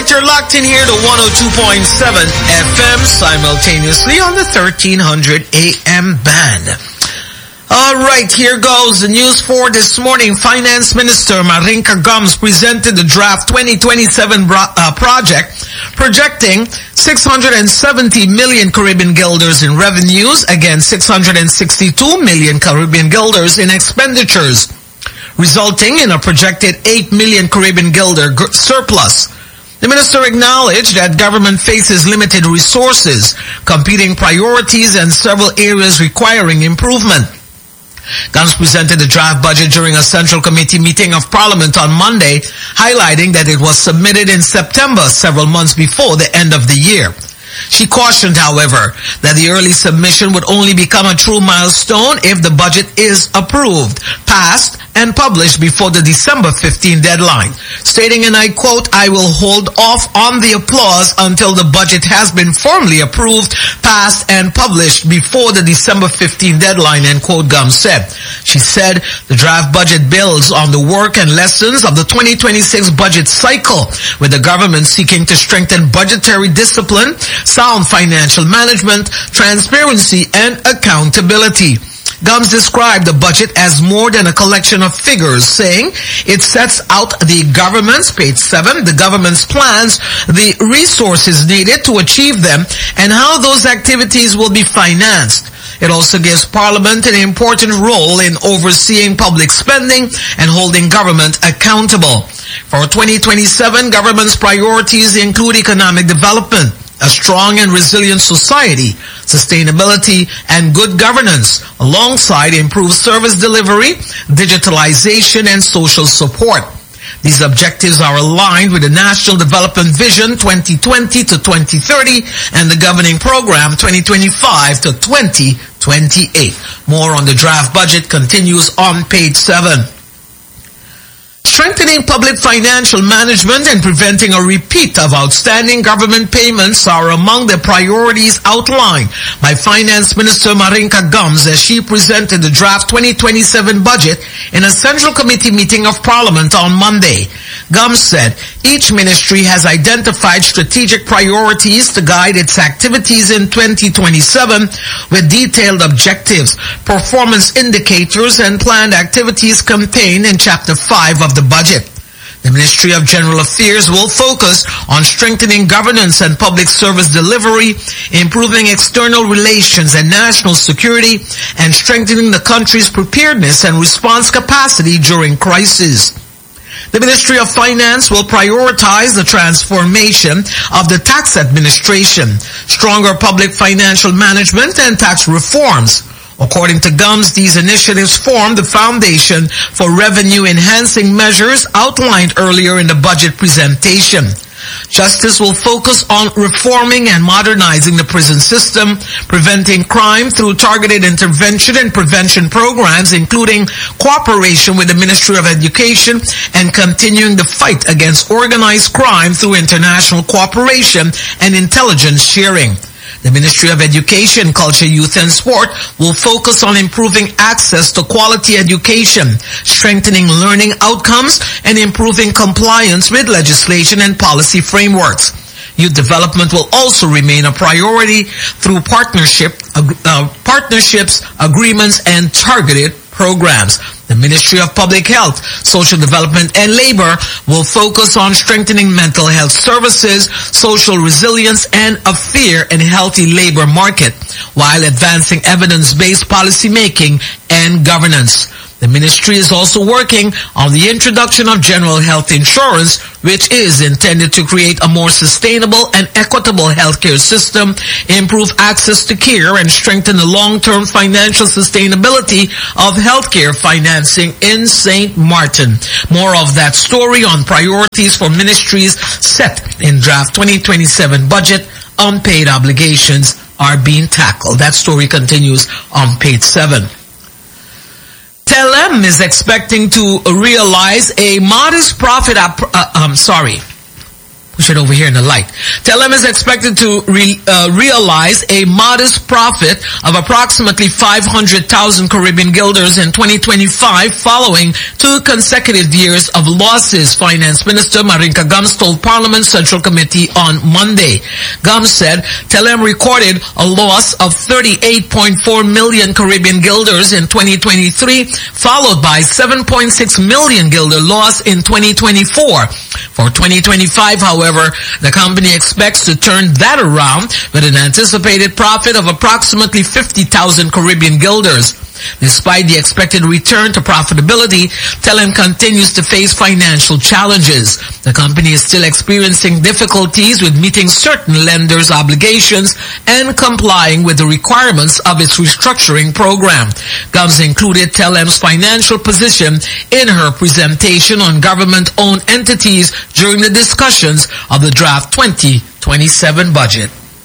You're locked in here to 102.7 FM simultaneously on the 1300 AM band. All right, here goes the news for this morning. Finance Minister Marinka Gums presented the draft 2027 project, projecting 670 million Caribbean guilders in revenues against 662 million Caribbean guilders in expenditures, resulting in a projected 8 million Caribbean guilder surplus. The minister acknowledged that government faces limited resources, competing priorities, and several areas requiring improvement. Gums presented the draft budget during a Central Committee meeting of Parliament on Monday, highlighting that it was submitted in September, several months before the end of the year. She cautioned, however, that the early submission would only become a true milestone if the budget is approved, passed, and published before the December 15 deadline, stating, and I quote, "I will hold off on the applause until the budget has been formally approved, passed, and published before the December 15 deadline," end quote, Gums said. She said the draft budget builds on the work and lessons of the 2026 budget cycle, with the government seeking to strengthen budgetary discipline, sound financial management, transparency, and accountability. Gums described the budget as more than a collection of figures, saying it sets out the government's, page 7, the government's plans, the resources needed to achieve them, and how those activities will be financed. It also gives Parliament an important role in overseeing public spending and holding government accountable. For 2027, government's priorities include economic development, a strong and resilient society, sustainability, and good governance, alongside improved service delivery, digitalization, and social support. These objectives are aligned with the National Development Vision 2020 to 2030 and the governing program 2025 to 2028. More on the draft budget continues on page 7. Strengthening public financial management and preventing a repeat of outstanding government payments are among the priorities outlined by Finance Minister Marinka Gums as she presented the draft 2027 budget in a Central Committee meeting of Parliament on Monday. Gums said each ministry has identified strategic priorities to guide its activities in 2027 with detailed objectives, performance indicators, and planned activities contained in Chapter 5 of the budget. The Ministry of General Affairs will focus on strengthening governance and public service delivery, improving external relations and national security, and strengthening the country's preparedness and response capacity during crisis. The Ministry of Finance will prioritize the transformation of the tax administration, stronger public financial management, and tax reforms. According to Gums, these initiatives form the foundation for revenue-enhancing measures outlined earlier in the budget presentation. Justice will focus on reforming and modernizing the prison system, preventing crime through targeted intervention and prevention programs, including cooperation with the Ministry of Education, and continuing the fight against organized crime through international cooperation and intelligence sharing. The Ministry of Education, Culture, Youth and Sport will focus on improving access to quality education, strengthening learning outcomes, and improving compliance with legislation and policy frameworks. Youth development will also remain a priority through partnerships, agreements, and targeted programs. The Ministry of Public Health, Social Development and Labor will focus on strengthening mental health services, social resilience, and a fair and healthy labor market, while advancing evidence-based policymaking and governance. The ministry is also working on the introduction of general health insurance, which is intended to create a more sustainable and equitable healthcare system, improve access to care, and strengthen the long-term financial sustainability of healthcare financing in St. Martin. More of that story on priorities for ministries set in draft 2027 budget. Unpaid obligations are being tackled. That story continues on page 7. TELEM is expecting to realize a modest profit. push it over here in the light. Telem is expected to realize a modest profit of approximately 500,000 Caribbean guilders in 2025 following 2 consecutive years of losses, Finance Minister Marinka Gums told Parliament Central Committee on Monday. Gums said Telem recorded a loss of 38.4 million Caribbean guilders in 2023, followed by 7.6 million guilder loss in 2024. For 2025, however, the company expects to turn that around with an anticipated profit of approximately 50,000 Caribbean guilders. Despite the expected return to profitability, Telem continues to face financial challenges. The company is still experiencing difficulties with meeting certain lenders' obligations and complying with the requirements of its restructuring program. Gums included Telem's financial position in her presentation on government-owned entities during the discussions of the draft 2027 budget.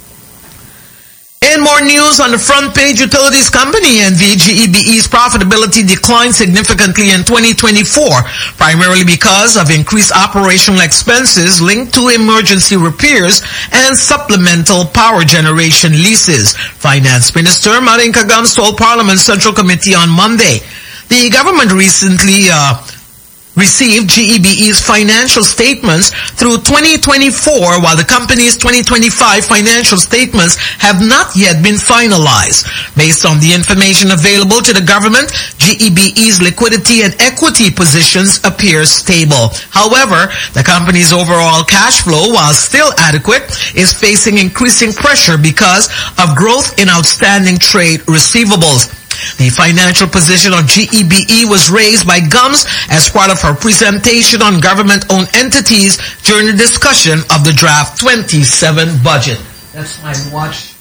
In more news on the front page, utilities company NVGEBE's profitability declined significantly in 2024, primarily because of increased operational expenses linked to emergency repairs and supplemental power generation leases. Finance Minister Marinka Gums told Parliament Central Committee on Monday. The government recently received GEBE's financial statements through 2024, while the company's 2025 financial statements have not yet been finalized. Based on the information available to the government, GEBE's liquidity and equity positions appear stable. However, the company's overall cash flow, while still adequate, is facing increasing pressure because of growth in outstanding trade receivables. The financial position of GEBE was raised by Gums as part of her presentation on government-owned entities during the discussion of the draft 27 budget. That's my watch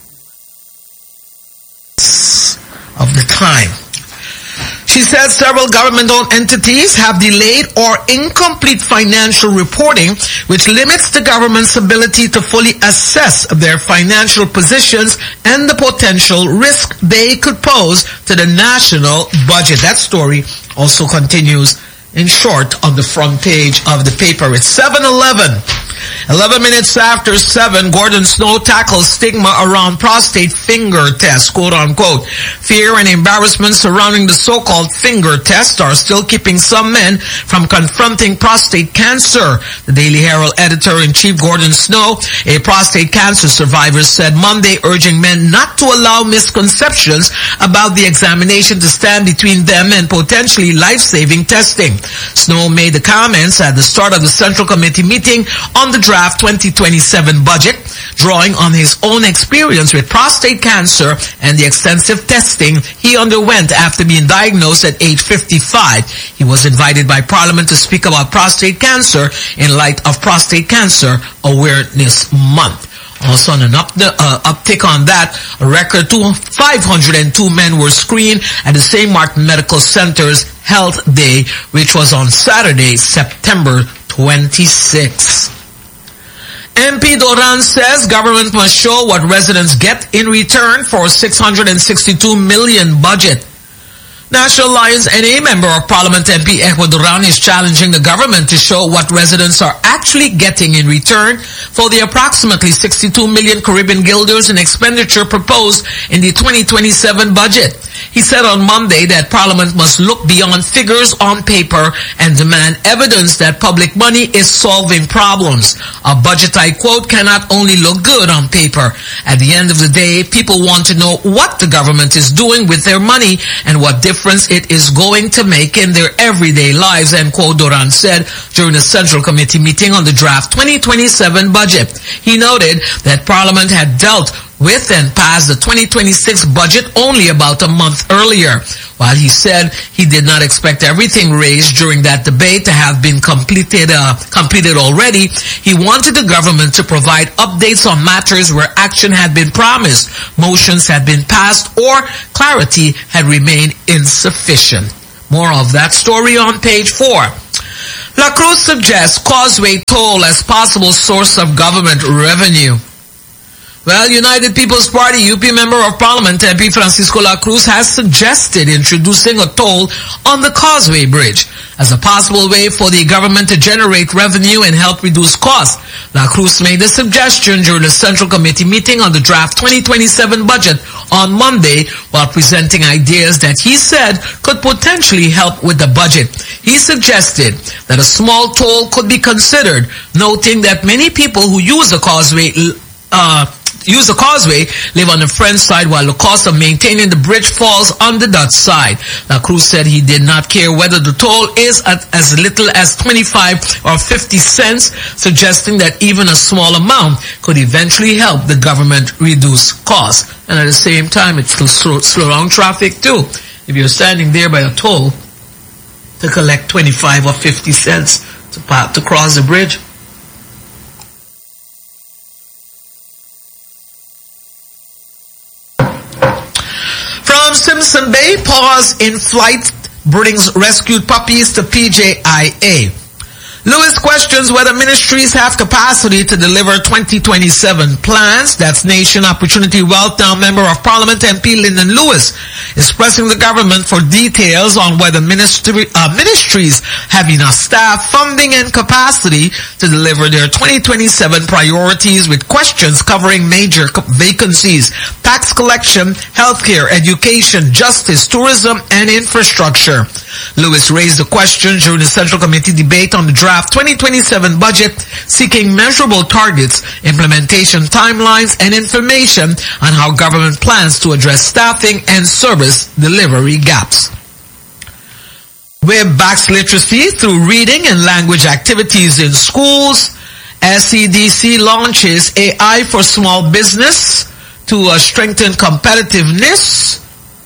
of the time. She said several government-owned entities have delayed or incomplete financial reporting, which limits the government's ability to fully assess their financial positions and the potential risk they could pose to the national budget. That story also continues in short on the front page of the paper. It's 7:11. 11 minutes after 7, Gordon Snow tackles stigma around prostate finger test, quote unquote. Fear and embarrassment surrounding the so-called finger test are still keeping some men from confronting prostate cancer. The Daily Herald editor-in-chief Gordon Snow, a prostate cancer survivor, said Monday, urging men not to allow misconceptions about the examination to stand between them and potentially life-saving testing. Snow made the comments at the start of the Central Committee meeting on the draft 2027 budget, drawing on his own experience with prostate cancer and the extensive testing he underwent after being diagnosed at age 55. He was invited by Parliament to speak about prostate cancer in light of Prostate Cancer Awareness Month. Also on an uptick on that, a record 502 men were screened at the St. Martin Medical Center's Health Day, which was on Saturday, September 26. MP Doran says government must show what residents get in return for 662 million budget. National Alliance NA Member of Parliament MP Ekwa Duran is challenging the government to show what residents are actually getting in return for the approximately 62 million Caribbean guilders in expenditure proposed in the 2027 budget. He said on Monday that Parliament must look beyond figures on paper and demand evidence that public money is solving problems. A budget, I quote, cannot only look good on paper. At the end of the day, people want to know what the government is doing with their money and what difference it is going to make in their everyday lives, end quote, Doran said during the Central Committee meeting on the draft 2027 budget. He noted that Parliament had dealt with and passed the 2026 budget only about a month earlier. While he said he did not expect everything raised during that debate to have been completed already, he wanted the government to provide updates on matters where action had been promised, motions had been passed, or clarity had remained insufficient. More of that story on page 4. La Cruz suggests Causeway toll as possible source of government revenue. Well, United People's Party UP Member of Parliament MP Francisco La Cruz has suggested introducing a toll on the Causeway Bridge. as a possible way for the government to generate revenue and help reduce costs. La Cruz made the suggestion during the Central Committee meeting on the draft 2027 budget on Monday, while presenting ideas that he said could potentially help with the budget. He suggested that a small toll could be considered, noting that many people who use the causeway live on the French side, while the cost of maintaining the bridge falls on the Dutch side. La Cruz said he did not care whether the toll is at as little as 25 or 50 cents, suggesting that even a small amount could eventually help the government reduce costs. And at the same time, it will slow down traffic too. If you're standing there by a toll to collect 25 or 50 cents to cross the bridge. From Simpson Bay, pause in flight brings rescued puppies to PJIA. Lewis questions whether ministries have capacity to deliver 2027 plans. That's Nation Opportunity Wealth Now Member of Parliament MP Lyndon Lewis is pressing the government for details on whether ministries have enough staff, funding, and capacity to deliver their 2027 priorities, with questions covering major vacancies: tax collection, healthcare, education, justice, tourism, and infrastructure. Lewis raised the question during the Central Committee debate on the draft 2027 budget, seeking measurable targets, implementation timelines, and information on how government plans to address staffing and service delivery gaps. WIB backs literacy through reading and language activities in schools. SCDC launches AI for small business to strengthen competitiveness.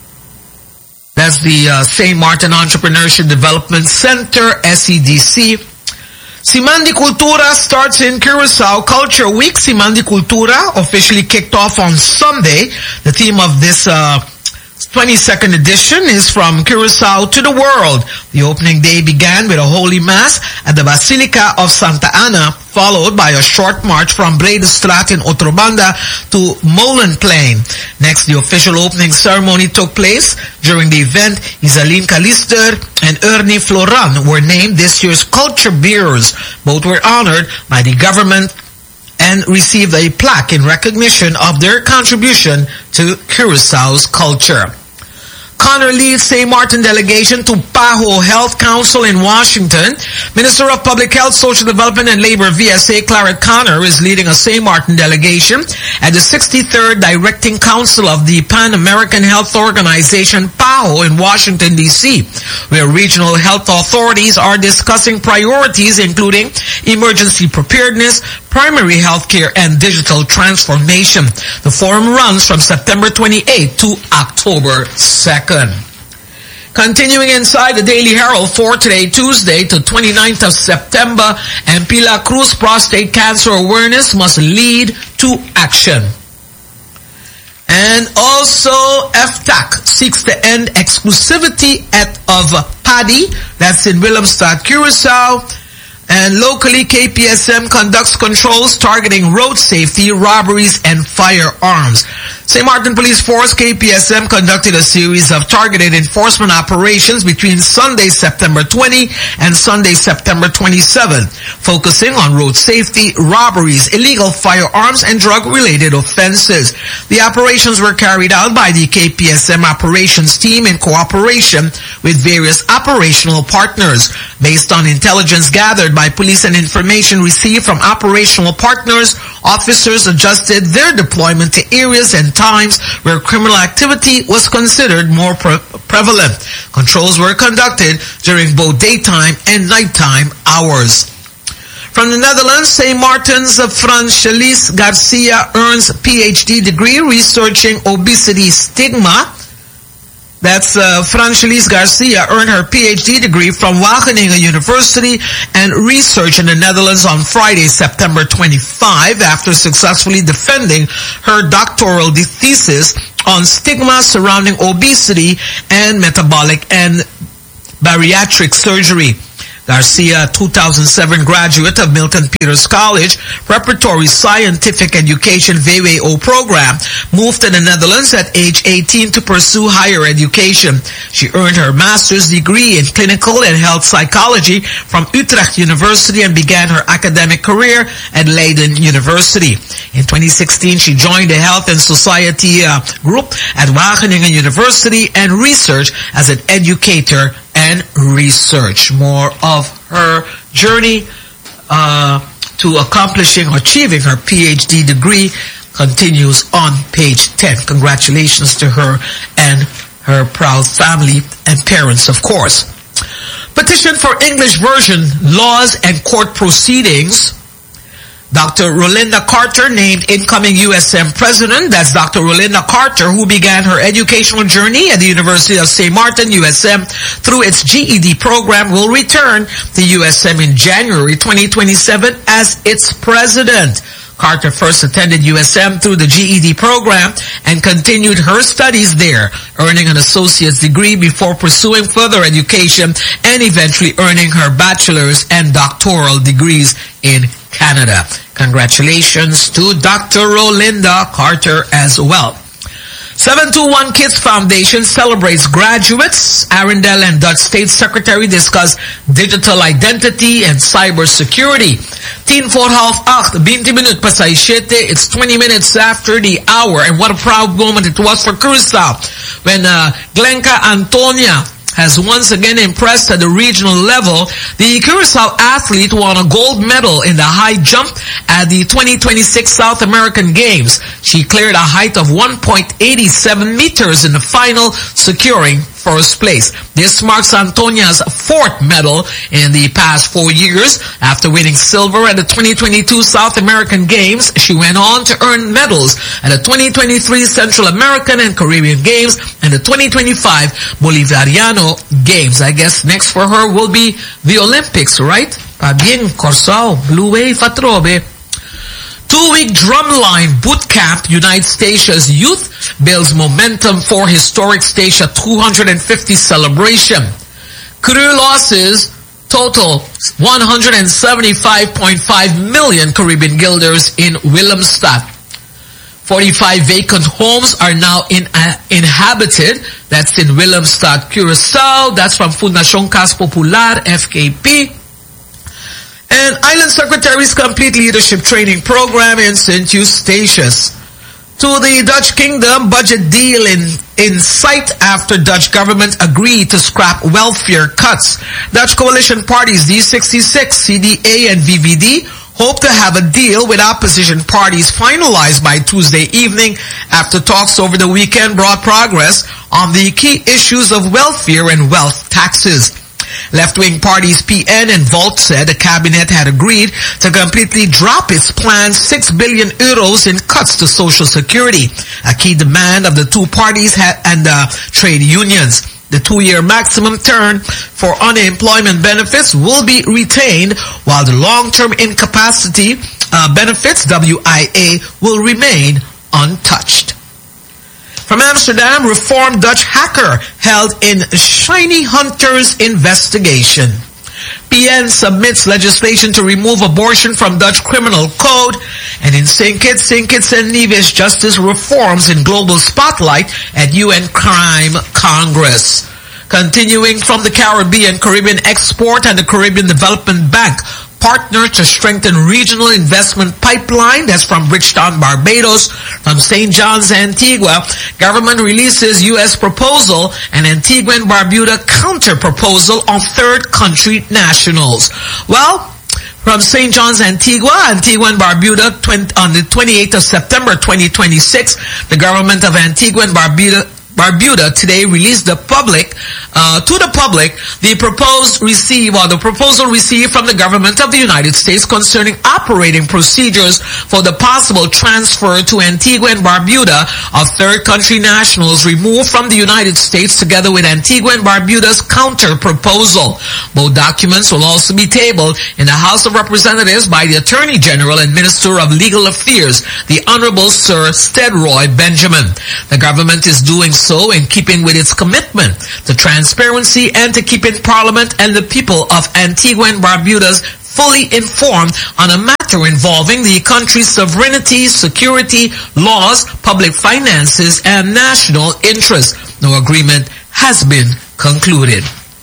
That's the St. Martin Entrepreneurship Development Center, SCDC. Simandi Cultura starts in Curacao. Culture Week Simandi Cultura officially kicked off on Sunday. The theme of this 22nd edition is From Curacao to the World. The opening day began with a holy mass at the Basilica of Santa Ana, followed by a short march from Bredestraat in Otrobanda to Molen Plain. Next, the official opening ceremony took place. During the event, Isaline Calister and Ernie Floran were named this year's culture bearers. Both were honored by the government and received a plaque in recognition of their contribution to Curaçao's culture. Connor leads St. Martin delegation to PAHO Health Council in Washington. Minister of Public Health, Social Development and Labor, VSA, Claret Connor, is leading a St. Martin delegation at the 63rd Directing Council of the Pan-American Health Organization, PAHO, in Washington, D.C., where regional health authorities are discussing priorities including emergency preparedness, primary health care, and digital transformation. The forum runs from September 28th to October 2nd. Continuing inside the Daily Herald for today, Tuesday, to 29th of September, and Pila Cruz prostate cancer awareness must lead to action. And also, FTAC seeks to end exclusivity of paddy. That's in Willemstad, Curacao. And locally, KPSM conducts controls targeting road safety, robberies, and firearms. St. Martin Police Force, KPSM, conducted a series of targeted enforcement operations between Sunday, September 20 and Sunday, September 27, focusing on road safety, robberies, illegal firearms, and drug-related offenses. The operations were carried out by the KPSM operations team in cooperation with various operational partners. Based on intelligence gathered by police and information received from operational partners, officers adjusted their deployment to areas and times where criminal activity was considered more prevalent. Controls were conducted during both daytime and nighttime hours. From the Netherlands, St. Martin's Franchelise Garcia earns PhD degree researching obesity stigma. That's Franchelise Garcia earned her PhD degree from Wageningen University and research in the Netherlands on Friday, September 25, after successfully defending her doctoral thesis on stigma surrounding obesity and metabolic and bariatric surgery. Garcia, 2007 graduate of Milton Peters College Preparatory Scientific Education VWO program, moved to the Netherlands at age 18 to pursue higher education. She earned her master's degree in clinical and health psychology from Utrecht University and began her academic career at Leiden University. In 2016, she joined the Health and Society group at Wageningen University and researched as an educator and research. More of her journey to accomplishing or achieving her PhD degree continues on page 10. Congratulations to her and her proud family and parents, of course. Petition for English version laws and court proceedings. Dr. Rolinda Carter named incoming USM president. That's Dr. Rolinda Carter, who began her educational journey at the University of St. Martin, USM, through its GED program, will return to USM in January 2027 as its president. Carter first attended USM through the GED program and continued her studies there, earning an associate's degree before pursuing further education and eventually earning her bachelor's and doctoral degrees in Canada. Congratulations to Dr. Rolinda Carter as well. 721 Kids Foundation celebrates graduates. Arendelle and Dutch State Secretary discuss digital identity and cybersecurity. 20 minutes pa sa 7. It's 20 minutes after the hour. And what a proud moment it was for Curacao when Glenka Antonia has once again impressed at the regional level. The Curacao athlete won a gold medal in the high jump at the 2026 South American Games. She cleared a height of 1.87 meters in the final, securing first place. This marks Antonia's fourth medal in the past 4 years. After winning silver at the 2022 South American Games, she went on to earn medals at the 2023 Central American and Caribbean Games and the 2025 Bolivariano Games. I guess next for her will be the Olympics, right? Bien, Corsao, Blue Wave, Fatrobe. 2-week drumline boot camp unites Statia's youth, builds momentum for historic Statia 250 celebration. Career losses total 175.5 million Caribbean guilders in Willemstad. 45 vacant homes are now inhabited. That's in Willemstad, Curacao. That's from Fundación Cas Popular, FKP. And Island Secretary's complete leadership training program in St. Eustatius. To the Dutch Kingdom, budget deal in sight after Dutch government agreed to scrap welfare cuts. Dutch coalition parties D66, CDA, and VVD hope to have a deal with opposition parties finalized by Tuesday evening after talks over the weekend brought progress on the key issues of welfare and wealth taxes. Left-wing parties PN and Volt said the cabinet had agreed to completely drop its planned 6 billion euros in cuts to Social Security, a key demand of the two parties and trade unions. The 2-year maximum term for unemployment benefits will be retained, while the long-term incapacity benefits, WIA, will remain untouched. From Amsterdam, reformed Dutch hacker held in Shiny Hunters investigation. PN submits legislation to remove abortion from Dutch criminal code. And in St. Kitts and Nevis, justice reforms in global spotlight at UN Crime Congress. Continuing from the Caribbean Export and the Caribbean Development Bank partner to strengthen regional investment pipeline. That's from Bridgetown, Barbados. From St. John's, Antigua, government releases U.S. proposal and Antigua and Barbuda counter proposal on third country nationals. Well, from St. John's, Antigua and Barbuda, on the 28th of September 2026, the government of Antigua and Barbuda today released to the public the proposal received from the government of the United States concerning operating procedures for the possible transfer to Antigua and Barbuda of third country nationals removed from the United States, together with Antigua and Barbuda's counter proposal. Both documents will also be tabled in the House of Representatives by the Attorney General and Minister of Legal Affairs, the Honorable Sir Steadroy Benjamin. The government is doing so in keeping with its commitment to transparency and to keeping Parliament and the people of Antigua and Barbuda fully informed on a matter involving the country's sovereignty, security, laws, public finances, and national interests. No agreement has been concluded.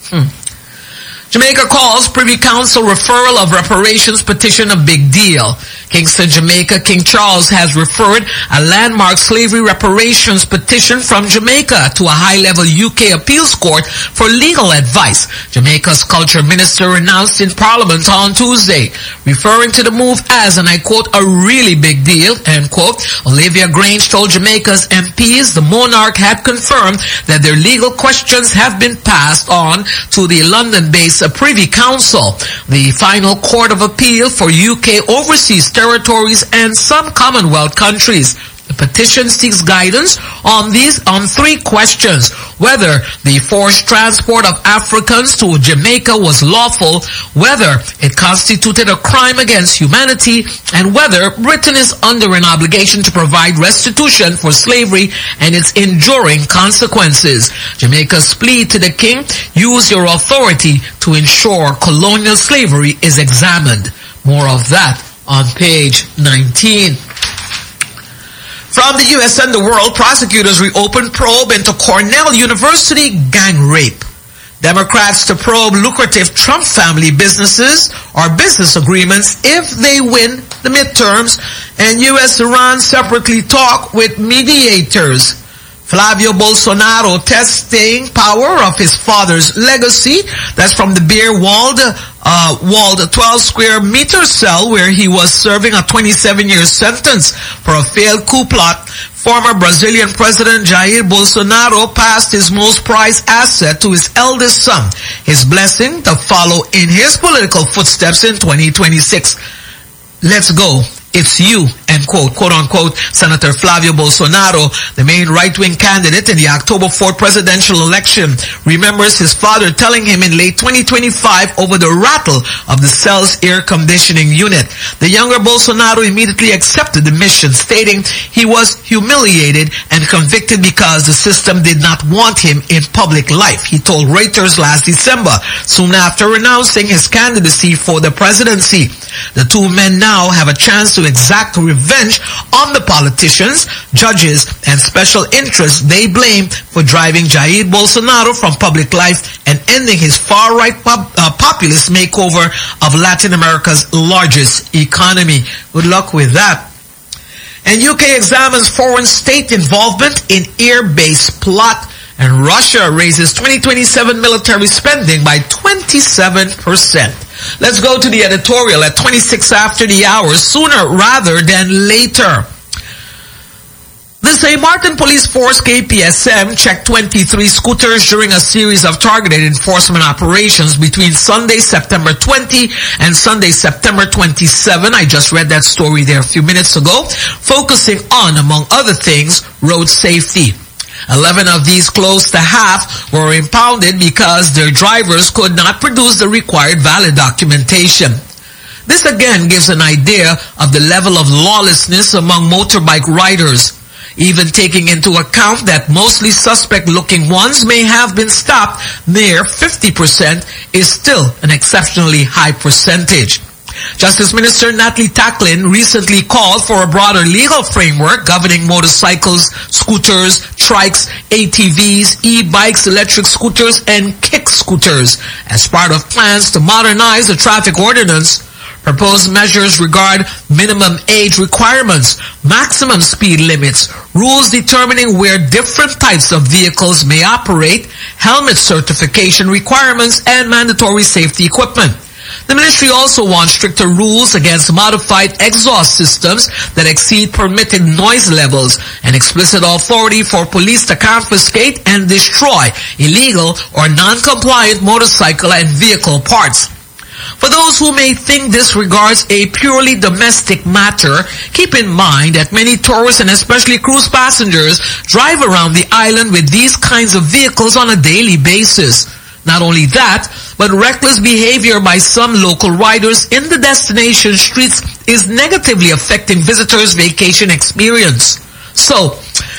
Jamaica calls Privy Council referral of reparations petition a big deal. Kingston, Jamaica, King Charles has referred a landmark slavery reparations petition from Jamaica to a high-level UK appeals court for legal advice. Jamaica's culture minister announced in Parliament on Tuesday, referring to the move as, and I quote, a really big deal, end quote. Olivia Grange told Jamaica's MPs the monarch had confirmed that their legal questions have been passed on to the London-based Privy Council, the final court of appeal for UK overseas territories and some Commonwealth countries. The petition seeks guidance on three questions: whether the forced transport of Africans to Jamaica was lawful, whether it constituted a crime against humanity, and whether Britain is under an obligation to provide restitution for slavery and its enduring consequences. Jamaica's plea to the King: use your authority to ensure colonial slavery is examined. More of that on page 19. From the U.S. and the world, prosecutors reopened probe into Cornell University gang rape. Democrats to probe lucrative Trump family businesses or business agreements if they win the midterms, and U.S.-Iran separately talk with mediators. Flavio Bolsonaro tests staying power of his father's legacy. That's from the bare-walled 12 square meter cell where he was serving a 27-year sentence for a failed coup plot. Former Brazilian President Jair Bolsonaro passed his most prized asset to his eldest son, his blessing to follow in his political footsteps in 2026. Let's go. It's you, end quote, quote unquote, Senator Flavio Bolsonaro, the main right-wing candidate in the October 4th presidential election, remembers his father telling him in late 2025 over the rattle of the cell's air conditioning unit. The younger Bolsonaro immediately accepted the mission, stating he was humiliated and convicted because the system did not want him in public life, he told Reuters last December, soon after renouncing his candidacy for the presidency. The two men now have a chance to exact revenge on the politicians, judges, and special interests they blame for driving Jair Bolsonaro from public life and ending his far-right populist makeover of Latin America's largest economy. Good luck with that. And UK examines foreign state involvement in air-based plot, and Russia raises 2027 military spending by 27%. Let's go to the editorial at 26 after the hour, sooner rather than later. The St. Martin Police Force KPSM checked 23 scooters during a series of targeted enforcement operations between Sunday, September 20 and Sunday, September 27. I just read that story there a few minutes ago, focusing on, among other things, road safety. 11 of these, close to half, were impounded because their drivers could not produce the required valid documentation. This again gives an idea of the level of lawlessness among motorbike riders. Even taking into account that mostly suspect-looking ones may have been stopped, near 50% is still an exceptionally high percentage. Justice Minister Natalie Tacklin recently called for a broader legal framework governing motorcycles, scooters, trikes, ATVs, e-bikes, electric scooters, and kick scooters as part of plans to modernize the traffic ordinance. Proposed measures regard minimum age requirements, maximum speed limits, rules determining where different types of vehicles may operate, helmet certification requirements, and mandatory safety equipment. The ministry also wants stricter rules against modified exhaust systems that exceed permitted noise levels and explicit authority for police to confiscate and destroy illegal or non-compliant motorcycle and vehicle parts. For those who may think this regards a purely domestic matter, keep in mind that many tourists and especially cruise passengers drive around the island with these kinds of vehicles on a daily basis. Not only that, but reckless behavior by some local riders in the destination streets is negatively affecting visitors' vacation experience. So,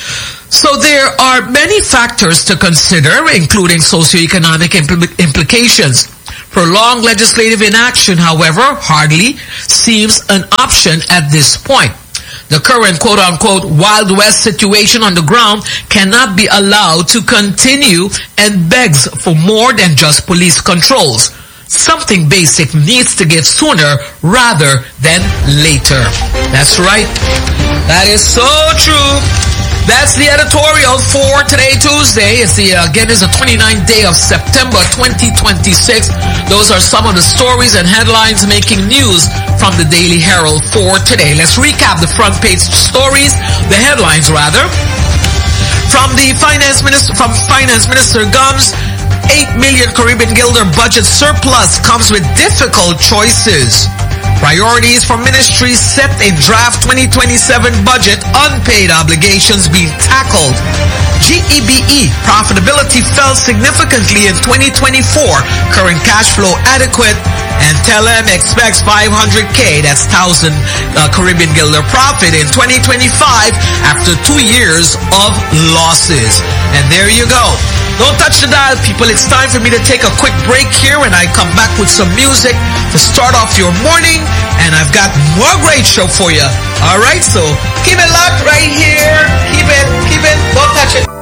So there are many factors to consider, including socioeconomic implications. Prolonged legislative inaction, however, hardly seems an option at this point. The current quote-unquote Wild West situation on the ground cannot be allowed to continue and begs for more than just police controls. Something basic needs to give sooner rather than later. That's right. That is so true. That's the editorial for today, Tuesday. It's the 29th day of September 2026. Those are some of the stories and headlines making news from the Daily Herald for today. Let's recap the front page stories, the headlines rather. From Finance Minister Gums, 8 million Caribbean Guilder budget surplus comes with difficult choices. Priorities for ministries set in draft 2027 budget, unpaid obligations being tackled. GEBE profitability fell significantly in 2024, current cash flow adequate, and Telem expects 500K, that's 1,000 Caribbean Guilder profit in 2025 after 2 years of losses. And there you go. Don't touch the dial, people. It's time for me to take a quick break here, and I come back with some music to start off your morning, and I've got more great show for you. All right, so keep it locked right here. Keep it. Don't touch it.